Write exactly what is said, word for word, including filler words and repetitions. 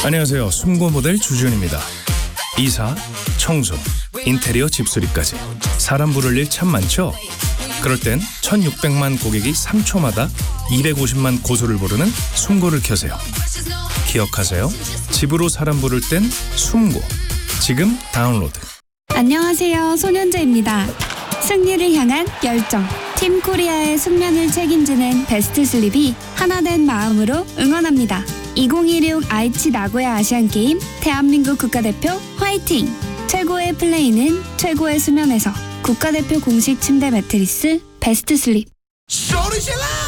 안녕하세요. 숨고 모델 주준입니다. 이사, 청소, 인테리어 집수리까지 사람 부를 일 참 많죠? 그럴 땐 천육백만 고객이 삼 초마다 이백오십만 고소를 부르는 숨고를 켜세요. 기억하세요. 집으로 사람 부를 땐 숨고. 지금 다운로드. 안녕하세요. 손현재입니다. 승리를 향한 열정. 팀 코리아의 숙면을 책임지는 베스트 슬립이 하나된 마음으로 응원합니다. 이천이십육 아이치 나고야 아시안게임 대한민국 국가대표 화이팅! 최고의 플레이는 최고의 수면에서 국가대표 공식 침대 매트리스 베스트 슬립.